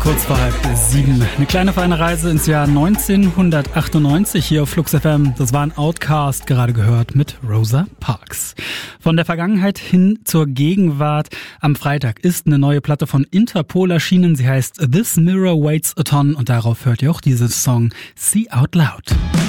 Kurz vor 6:30. Eine kleine feine Reise ins Jahr 1998 hier auf Flux FM. Das war ein Outkast, gerade gehört, mit Rosa Parks. Von der Vergangenheit hin zur Gegenwart. Am Freitag ist eine neue Platte von Interpol erschienen. Sie heißt This Mirror Weighs a Ton und darauf hört ihr auch diesen Song See Out Loud.